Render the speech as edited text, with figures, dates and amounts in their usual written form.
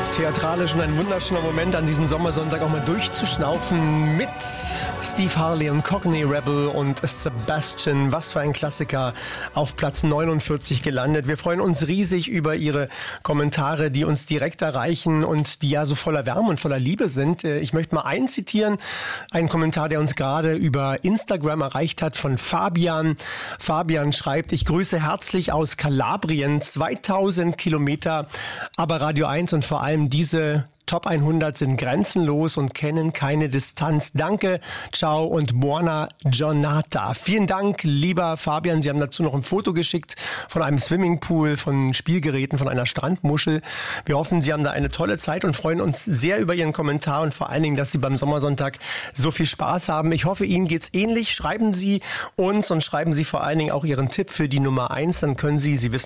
Theatralisch und ein wunderschöner Moment, an diesem Sommersonntag auch mal durchzuschnaufen mit Steve Harley und Cockney Rebel und Sebastian. Was für ein Klassiker, auf Platz 49 gelandet. Wir freuen uns riesig über Ihre Kommentare, die uns direkt erreichen und die ja so voller Wärme und voller Liebe sind. Ich möchte mal einen zitieren, einen Kommentar, der uns gerade über Instagram erreicht hat, von Fabian. Fabian schreibt: Ich grüße herzlich aus Kalabrien, 2000 Kilometer, aber Radio 1 und vor allem diese Top 100 sind grenzenlos und kennen keine Distanz. Danke, ciao und buona giornata. Vielen Dank, lieber Fabian. Sie haben dazu noch ein Foto geschickt von einem Swimmingpool, von Spielgeräten, von einer Strandmuschel. Wir hoffen, Sie haben da eine tolle Zeit und freuen uns sehr über Ihren Kommentar und vor allen Dingen, dass Sie beim Sommersonntag so viel Spaß haben. Ich hoffe, Ihnen geht's ähnlich. Schreiben Sie uns und schreiben Sie vor allen Dingen auch Ihren Tipp für die Nummer 1. Dann können Sie wissen,